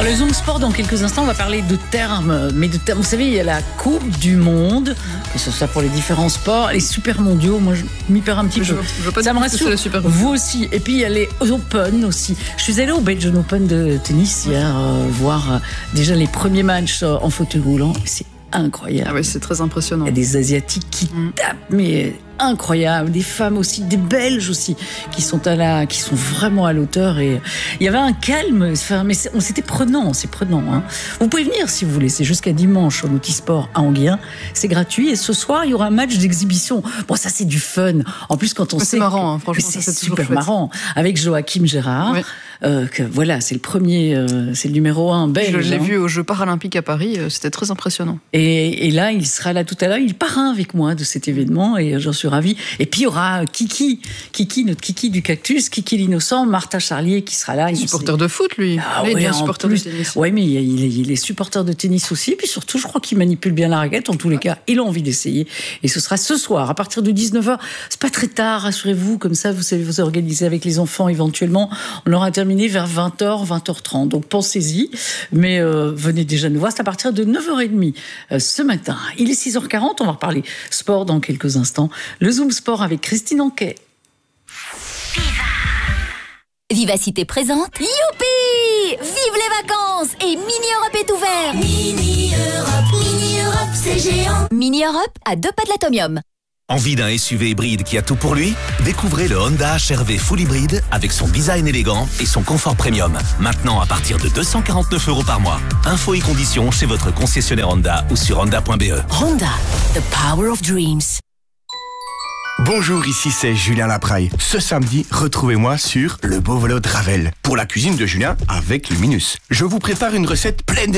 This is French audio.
le Zoom Sport, dans quelques instants, on va parler de termes. Mais de termes, vous savez, il y a la Coupe du Monde, que ce soit pour les différents sports, les super mondiaux. Moi, je m'y perds un petit peu. Ça me rassure. Vous aussi. Et puis, il y a les Open aussi. Je suis allée au Belgian Open de tennis hier, voir déjà les premiers matchs en fauteuil roulant. C'est incroyable. Ah oui, c'est très impressionnant. Il y a des Asiatiques qui tapent, mais incroyable. Des femmes aussi, des Belges aussi, qui sont vraiment à l'auteur. Et il y avait un calme, mais c'était prenant, c'est prenant. Hein. Vous pouvez venir si vous voulez, c'est jusqu'à dimanche au Notisport à Anguien. C'est gratuit et ce soir, il y aura un match d'exhibition. Bon, ça, c'est du fun. En plus, quand on sait. C'est marrant, hein, franchement. C'est super marrant. Avec Joachim Gérard. Oui. Voilà, c'est le premier, c'est le numéro 1 belge. Je l'ai vu aux Jeux Paralympiques à Paris, c'était très impressionnant. Et là, il sera là tout à l'heure. Il parrain avec moi de cet événement et j'en suis ravie. Et puis il y aura Kiki, notre Kiki du Cactus, Kiki l'innocent, Martin Charlier qui sera là. Il est supporter de foot, lui. Il est bien supporter de tennis. Oui, mais il est supporter de tennis aussi. Et puis surtout, je crois qu'il manipule bien la raquette. En tous les cas, il a envie d'essayer. Et ce sera ce soir, à partir de 19h. C'est pas très tard, rassurez-vous. Comme ça, vous savez vous organiser avec les enfants éventuellement. On aura terminé vers 20h, 20h30. Donc pensez-y. Mais venez déjà nous voir. C'est à partir de 9h30 ce matin. Il est 6h40. On va reparler sport dans quelques instants. Le Zoom Sport avec Christine Anquet. Vivacité présente. Youpi! Vive les vacances! Et Mini Europe est ouvert! Mini Europe, c'est géant! Mini Europe à 2 pas de l'Atomium. Envie d'un SUV hybride qui a tout pour lui? Découvrez le Honda HR-V Full Hybride avec son design élégant et son confort premium. Maintenant à partir de 249 € par mois. Infos et conditions chez votre concessionnaire Honda ou sur honda.be. Honda, the power of dreams. Bonjour, ici c'est Julien Lapraille. Ce samedi, retrouvez-moi sur Le Beau Vélo de Ravel pour la cuisine de Julien avec Luminus. Je vous prépare une recette pleine